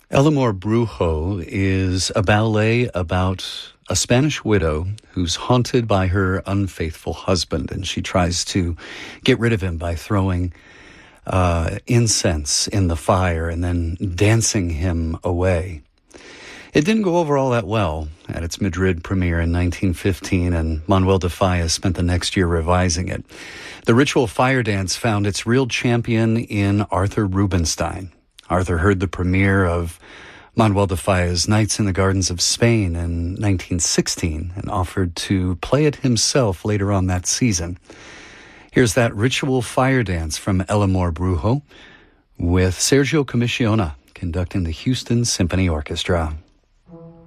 El Amor Brujo is a ballet about a Spanish widow who's haunted by her unfaithful husband, and she tries to get rid of him by throwing incense in the fire and then dancing him away. It didn't go over all that well at its Madrid premiere in 1915, and Manuel de Falla spent the next year revising it. The ritual fire dance found its real champion in Arthur Rubinstein. Arthur heard the premiere of Manuel de Falla's Nights in the Gardens of Spain in 1916 and offered to play it himself later on that season. Here's that ritual fire dance from El Amor Brujo with Sergio Commissiona conducting the Houston Symphony Orchestra.